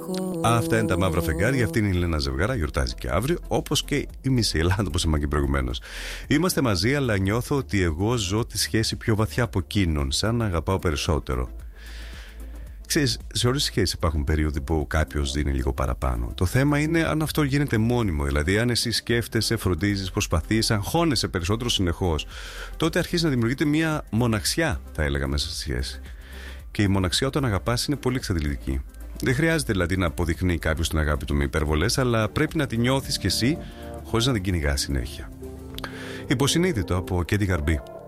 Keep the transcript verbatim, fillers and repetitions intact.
Αυτά είναι τα μαύρα φεγγάρια. Αυτή είναι η Λένα Ζευγάρα. Γιορτάζει και αύριο, όπως και η μισή Ελλάδα, όπως είπαμε και προηγουμένως. Είμαστε μαζί, αλλά νιώθω ότι εγώ ζω τη σχέση πιο βαθιά από εκείνον, σαν να αγαπάω περισσότερο. Ξέρεις, σε όλες τις σχέσεις υπάρχουν περίοδοι που κάποιος δίνει λίγο παραπάνω. Το θέμα είναι αν αυτό γίνεται μόνιμο. Δηλαδή, αν εσύ σκέφτεσαι, φροντίζεις, προσπαθείς, αγχώνεσαι περισσότερο συνεχώς, τότε αρχίζει να δημιουργείται μια μοναξιά, θα έλεγα, μέσα στη σχέση. Και η μοναξιά, όταν αγαπάς, είναι πολύ εξαντλητική. Δεν χρειάζεται δηλαδή να αποδεικνύει κάποιος την αγάπη του με υπερβολές, αλλά πρέπει να τη νιώθεις κι εσύ χωρίς να την κυνηγάς συνέχεια. Υποσυνείδητο από Κέντι Γαρμπή.